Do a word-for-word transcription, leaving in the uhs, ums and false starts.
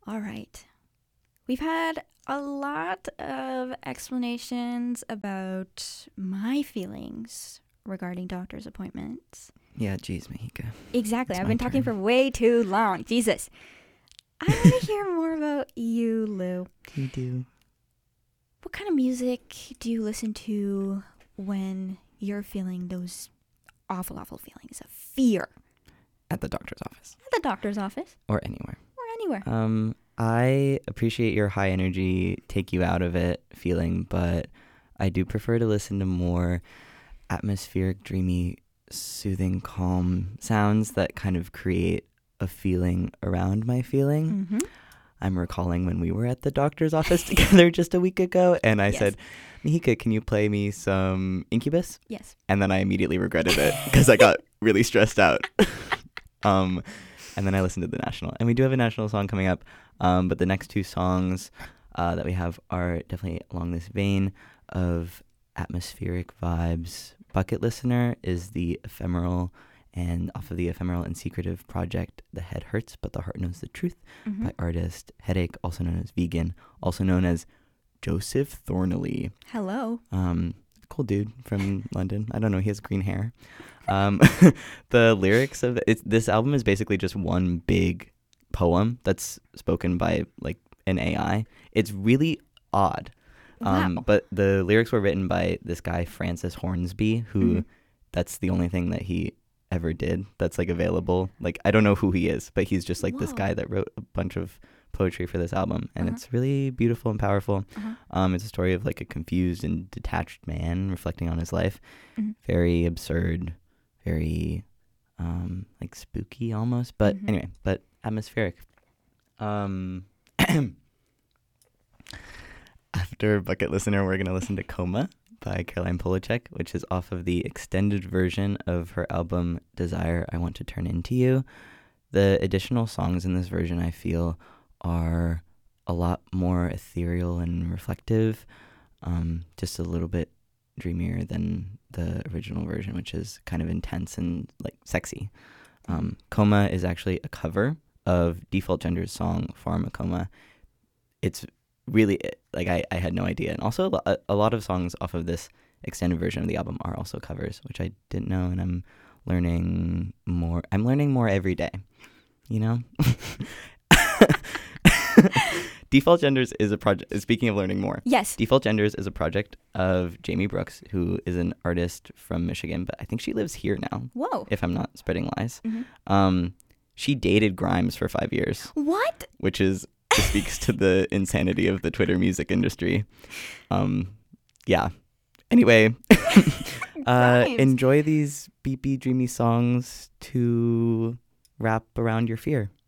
All right. We've had a lot of explanations about my feelings regarding doctor's appointments. Yeah, geez, Mahika. Exactly. It's I've my been talking turn. for way too long. Jesus. I want to hear more about you, Lou. You do. What kind of music do you listen to when you're feeling those awful, awful feelings of fear? At the doctor's office. At the doctor's office Or anywhere. or anywhere. Um, I appreciate your high energy, take you out of it feeling, but I do prefer to listen to more atmospheric, dreamy, soothing, calm sounds that kind of create a feeling around my feeling. Mm-hmm. I'm recalling when we were at the doctor's office together just a week ago, and I Yes. said, Mahika, can you play me some Incubus? Yes. And then I immediately regretted it because I got really stressed out. um, and then I listened to the National. And we do have a National song coming up, um, but the next two songs uh, that we have are definitely along this vein of atmospheric vibes. Bucket Listener is the ephemeral, and off of the ephemeral and secretive project, The Head Hurts, But the Heart Knows the Truth, Mm-hmm. by artist Headache, also known as Vegan, also known as Joseph Thornley. Hello. Um, cool dude from London. I don't know. He has green hair. Um, the lyrics of it's this album is basically just one big poem that's spoken by like an A I. It's really odd. Um, Wow. but the lyrics were written by this guy Francis Hornsby, who Mhm. that's the only thing that he ever did that's like available. Like I don't know who he is, but he's just like this Whoa. guy that wrote a bunch of poetry for this album, and Uh-huh. it's really beautiful and powerful. Uh-huh. Um, it's a story of like a confused and detached man reflecting on his life. Mhm. Very absurd, very um, like spooky almost. But Mhm. anyway, but atmospheric. Um, after Bucket Listener, we're gonna listen to Coma by Caroline Polachek, which is off of the extended version of her album Desire I Want to Turn Into You. The additional songs in this version, I feel, are a lot more ethereal and reflective, um, just a little bit dreamier than the original version, which is kind of intense and like sexy. Um, Coma is actually a cover of Default Gender's song Pharmacoma. It's really like I, I had no idea, and also a, lo- a lot of songs off of this extended version of the album are also covers, which I didn't know, and I'm learning more. I'm learning more every day, you know. Default Genders is a project. Speaking of learning more, Yes. Default Genders is a project of Jamie Brooks, who is an artist from Michigan, but I think she lives here now, Whoa. if I'm not spreading lies. Mhm. Um, she dated Grimes for five years, What? which is just speaks to the insanity of the Twitter music industry. Um, yeah. Anyway, uh, Grimes. enjoy these beepy, dreamy songs to wrap around your fear.